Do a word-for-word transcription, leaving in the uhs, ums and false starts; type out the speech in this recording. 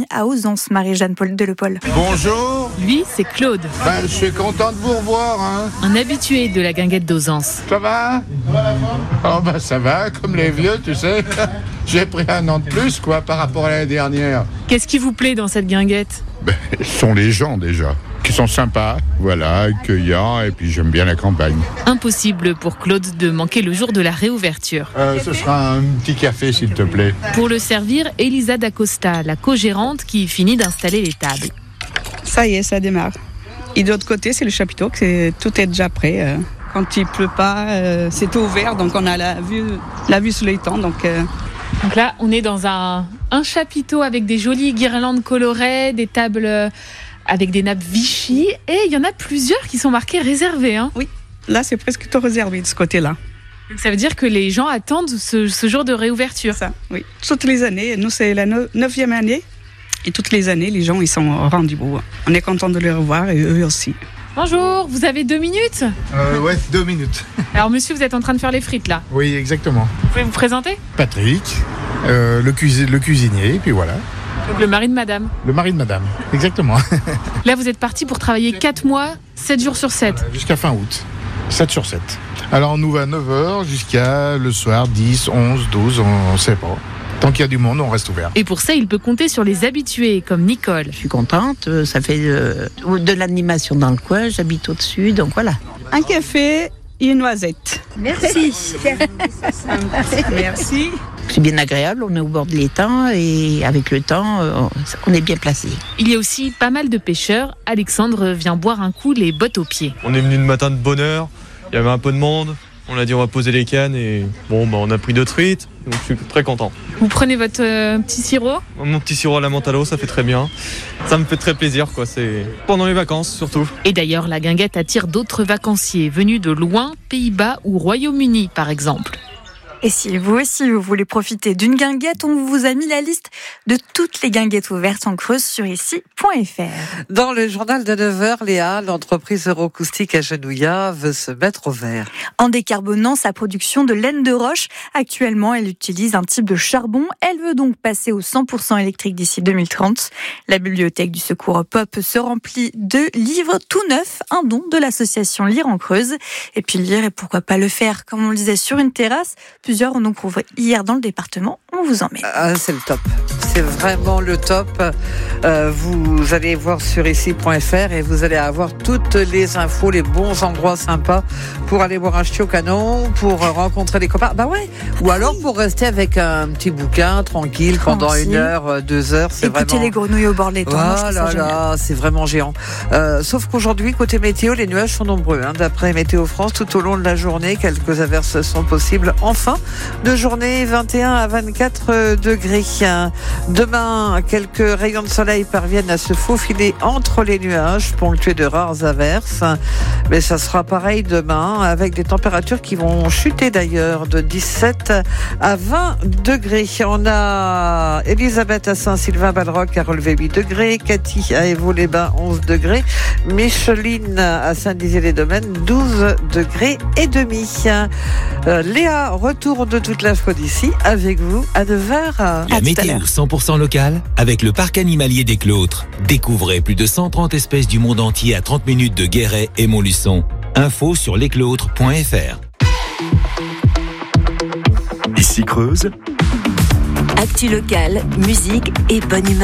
à Ozance, Marie-Jeanne Paul Delepol. Bonjour. Lui, c'est Claude. Ben, je suis content de vous revoir. Hein. Un habitué de la guinguette d'Ozance. Ça va? Oh ben ça va, comme les vieux, tu sais. J'ai pris un an de plus, quoi, par rapport à l'année dernière. Qu'est-ce qui vous plaît dans cette guinguette? Ben, ce sont les gens, déjà, qui sont sympas, voilà, accueillants, et puis j'aime bien la campagne. Impossible pour Claude de manquer le jour de la réouverture. Euh, ce sera un petit café, s'il te plaît. Pour le servir, Elisa D'Acosta, la co-gérante qui finit d'installer les tables. Ça y est, ça démarre. Et de l'autre côté, c'est le chapiteau, que c'est, tout est déjà prêt. Quand il pleut pas, euh, c'est tout ouvert, donc on a la vue, la vue sur l'étang. Donc, euh... donc là, on est dans un, un chapiteau avec des jolies guirlandes colorées, des tables avec des nappes Vichy, et il y en a plusieurs qui sont marquées réservées. Hein. Oui, là c'est presque tout réservé de ce côté-là. Donc ça veut dire que les gens attendent ce, ce jour de réouverture. Ça, oui. Toutes les années, nous c'est la neuvième année, et toutes les années, les gens ils sont au rendez-vous. On est content de les revoir et eux aussi. Bonjour, vous avez deux minutes ? euh, Ouais, deux minutes. Alors monsieur, vous êtes en train de faire les frites là ? Oui, exactement. Vous pouvez vous présenter ? Patrick, euh, le, cuisi- le cuisinier, et puis voilà. Donc le mari de madame. Le mari de madame, exactement. Là, vous êtes parti pour travailler quatre mois, sept jours sur sept. Euh, jusqu'à fin août, sept sur sept. Alors on ouvre à neuf heures jusqu'à le soir, dix, onze, douze, on ne sait pas. Tant qu'il y a du monde, on reste ouvert. Et pour ça, il peut compter sur les habitués, comme Nicole. Je suis contente, ça fait de, de l'animation dans le coin, j'habite au-dessus, donc voilà. Un café et une noisette. Merci. Merci. C'est bien agréable, on est au bord de l'étang et avec le temps, on est bien placé. Il y a aussi pas mal de pêcheurs. Alexandre vient boire un coup les bottes aux pieds. On est venu le matin de bonne heure, il y avait un peu de monde. On a dit on va poser les cannes et bon bah on a pris deux truites, donc je suis très content. Vous prenez votre euh, petit sirop ? Mon petit sirop à la menthe à l'eau, ça fait très bien. Ça me fait très plaisir quoi, c'est pendant les vacances surtout. Et d'ailleurs, la guinguette attire d'autres vacanciers venus de loin, Pays-Bas ou Royaume-Uni par exemple. Et si vous aussi vous voulez profiter d'une guinguette, on vous a mis la liste de toutes les guinguettes ouvertes en Creuse sur ici point f r. Dans le journal de neuf heures, Léa, l'entreprise Euroacoustique à Genouillat veut se mettre au vert. En décarbonant sa production de laine de roche, actuellement elle utilise un type de charbon. Elle veut donc passer au cent pour cent électrique d'ici deux mille trente. La bibliothèque du Secours Pop se remplit de livres tout neufs, un don de l'association Lire en Creuse. Et puis lire, et pourquoi pas le faire, comme on le disait, sur une terrasse. Plusieurs ont donc ouvert hier dans le département. On vous emmène. Ah, c'est le top. C'est vraiment le top. Euh, vous allez voir sur ici point f r et vous allez avoir toutes les infos, les bons endroits sympas pour aller boire un ch'ti au canon, pour rencontrer les copains. Bah ouais. Ou alors pour rester avec un petit bouquin tranquille, tranquille. pendant une heure, deux heures. C'est Écoutez vraiment... les grenouilles au bord de l'étang. Ah là là, c'est vraiment géant. Euh, sauf qu'aujourd'hui, côté météo, les nuages sont nombreux. Hein. D'après Météo France, tout au long de la journée, quelques averses sont possibles. Enfin, de journée vingt et un à vingt-quatre degrés. Demain, quelques rayons de soleil parviennent à se faufiler entre les nuages, ponctués de rares averses. Mais ça sera pareil demain, avec des températures qui vont chuter d'ailleurs de dix-sept à vingt degrés. On a Elisabeth à Saint-Sylvain-Balroc à relevé huit degrés, Cathy à Évaux-les-Bains onze degrés, Micheline à Saint-Dizier-les-Domaines douze degrés et demi. Euh, Léa, retour de toute l'info d'ici avec vous à neuf heures. La météo cent pour cent locale avec le parc animalier des Clôtres. Découvrez plus de cent trente espèces du monde entier à trente minutes de Guéret et Montluçon. Info sur lesclôtres point f r. Ici Creuse. Actu locale, musique et bonne humeur.